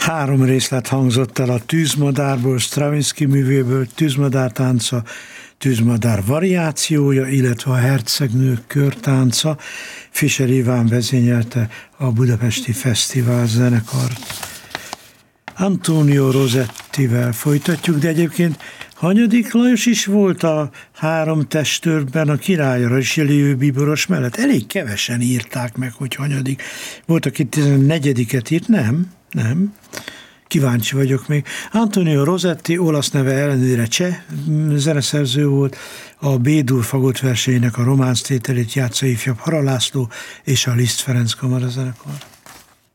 3 részlet hangzott el a Tűzmadárból, Stravinsky művéből, Tűzmadár tánca, Tűzmadár variációja, illetve a Hercegnők körtánca. Fischer Iván vezényelte a Budapesti Fesztivál zenekart. Antonio Rosettivel folytatjuk, de egyébként Hanyadik Lajos is volt a 3 testőrben a királya, Richelieu bíboros mellett. Elég kevesen írták meg, hogy hanyadik. Volt, aki 14-et írt, nem. Kíváncsi vagyok még. Antonio Rosetti, olasz neve ellenére cseh zeneszerző volt, a B-dur fagott versenyének a románc tételét játsza ifjabb Hara László és a Liszt Ferenc kamarazenekar.